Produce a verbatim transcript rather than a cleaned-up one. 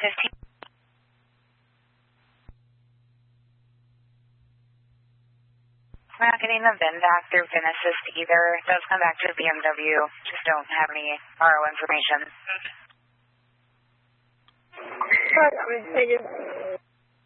fifteen. We're not getting the V I N back through V I N Assist either. It does come back to B M W. Just don't have any R O information. Alright, thank you.